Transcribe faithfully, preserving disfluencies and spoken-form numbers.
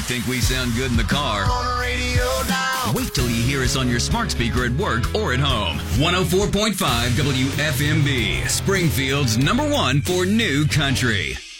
you think we sound good in the car, On the radio now. wait till you hear us on your smart speaker at work or at home. one oh four point five W F M B, Springfield's number one for new country.